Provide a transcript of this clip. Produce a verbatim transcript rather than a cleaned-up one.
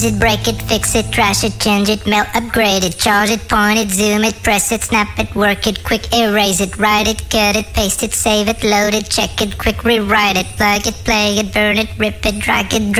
it, break it, fix it, trash it, change it, melt, upgrade it, charge it, point it, zoom it, press it, snap it, work it, quick erase it, write it, cut it, paste it, save it, load it, check it, quick rewrite it, plug it, play it, burn it, rip it, drag it, drop